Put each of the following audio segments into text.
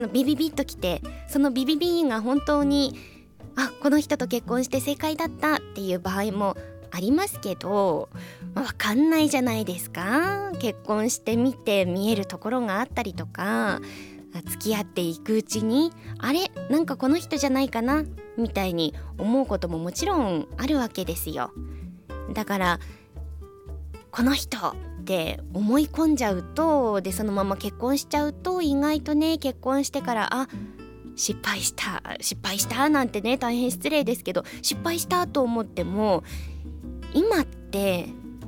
ビビビッときて、そのビビビが本当にこの人と結婚して正解だったっていう場合もありますけど、わかんないじゃないですか。結婚してみて見えるところがあったりとか、付き合っていくうちになんかこの人じゃないかなみたいに思うことももちろんあるわけですよ。だからこの人って思い込んじゃうと、でそのまま結婚しちゃうと、意外とね、結婚してから失敗したなんてね、大変失礼ですけど、失敗したと思っても、今って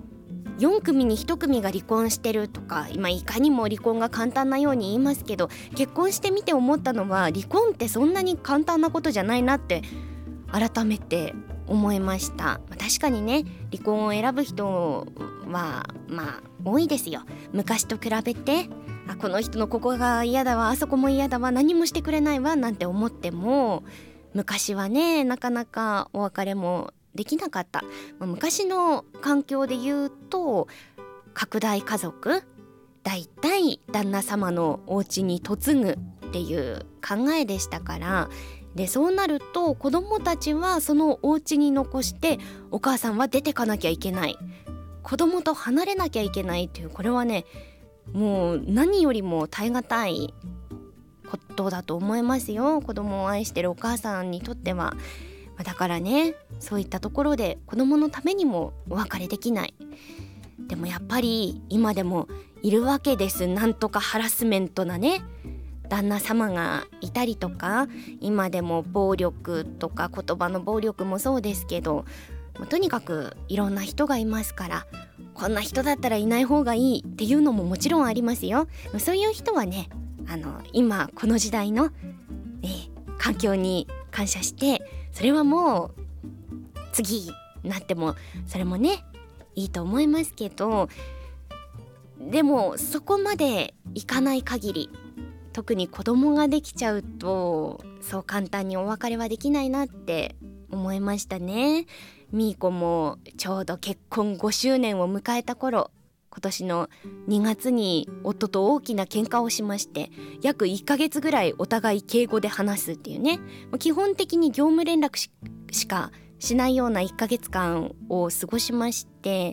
4組に1組が離婚してるとか、今いかにも離婚が簡単なように言いますけど、結婚してみて思ったのは、離婚ってそんなに簡単なことじゃないなって改めて思いました。確かにね、離婚を選ぶ人は多いですよ。昔と比べてこの人のここが嫌だわ、あそこも嫌だわ、何もしてくれないわなんて思っても、昔はね、なかなかお別れもできなかった。昔の環境で言うと、拡大家族、だいたい旦那様のお家に嫁ぐっていう考えでしたから、でそうなると子供たちはそのお家に残して、お母さんは出てかなきゃいけない、子供と離れなきゃいけないっていう、これはね、もう何よりも耐え難いことだと思いますよ。子供を愛してるお母さんにとっては。だからね、そういったところで子供のためにもお別れできない。でもやっぱり今でもいるわけです。なんとかハラスメントなね、旦那様がいたりとか、今でも暴力とか、言葉の暴力もそうですけど、とにかくいろんな人がいますから、こんな人だったらいない方がいいっていうのももちろんありますよ。そういう人はね、今この時代の、環境に感謝して、それはもう次なってもそれもね、いいと思いますけど、でもそこまでいかない限り、特に子供ができちゃうと、そう簡単にお別れはできないなって思いましたね。みーこもちょうど結婚5周年を迎えた頃、今年の2月に夫と大きな喧嘩をしまして、約1ヶ月ぐらいお互い敬語で話すっていうね、基本的に業務連絡しかしないような1ヶ月間を過ごしまして、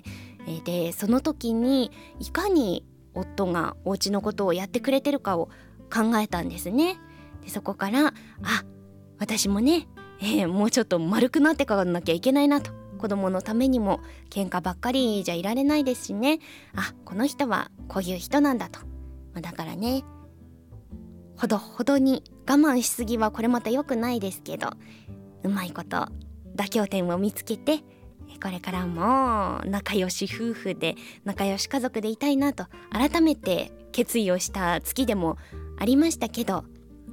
でその時にいかに夫がお家のことをやってくれてるかを考えたんですね。でそこから私もね、もうちょっと丸くなってからなきゃいけないなと。子供のためにも喧嘩ばっかりじゃいられないですしね。この人はこういう人なんだと。だからね、ほどほどに我慢しすぎはこれまた良くないですけど、うまいこと妥協点を見つけて、これからも仲良し夫婦で、仲良し家族でいたいなと改めて決意をした月でもありましたけど、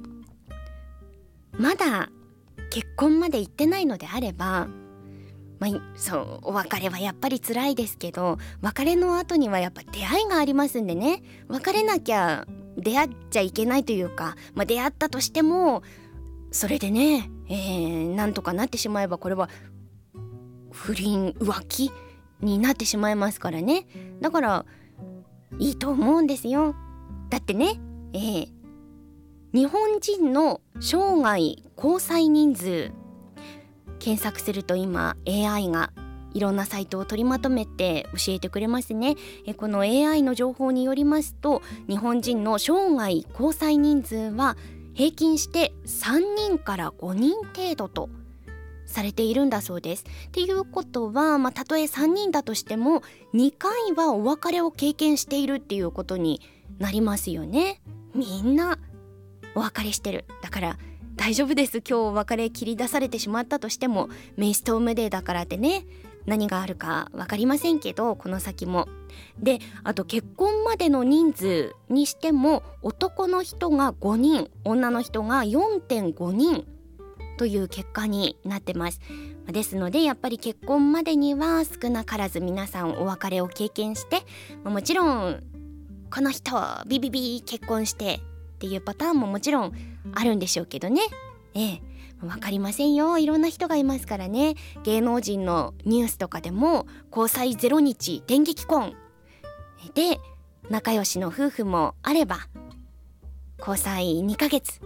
まだ結婚まで行ってないのであれば、そうお別れはやっぱり辛いですけど、別れの後にはやっぱ出会いがありますんでね、別れなきゃ出会っちゃいけないというか、出会ったとしてもそれでね、なんとかなってしまえば、これは不倫浮気になってしまいますからね。だからいいと思うんですよ。だってね、日本人の生涯交際人数検索すると、今 AI がいろんなサイトを取りまとめて教えてくれますね。この AI の情報によりますと、日本人の生涯交際人数は平均して3人から5人程度とされているんだそうです。っていうことは、たとえ3人だとしても2回はお別れを経験しているっていうことになりますよね。みんなお別れしてる。だから大丈夫です。今日お別れ切り出されてしまったとしても、メイストームデーだからってね、何があるか分かりませんけど、この先も。で、あと結婚までの人数にしても、男の人が5人、女の人が 4.5 人という結果になってます。ですので、やっぱり結婚までには少なからず皆さんお別れを経験して、もちろんこの人ビビビ結婚してっていうパターンももちろんあるんでしょうけどね。わかりませんよ。いろんな人がいますからね。芸能人のニュースとかでも、交際0日電撃婚で仲良しの夫婦もあれば、 交際2ヶ月